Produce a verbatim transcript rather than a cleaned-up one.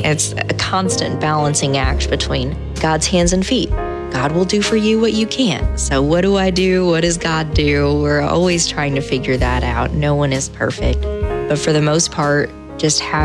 It's a constant balancing act between God's hands and feet. God will do for you what you can't. So what do I do? What does God do? We're always trying to figure that out. No one is perfect. But for the most part, just have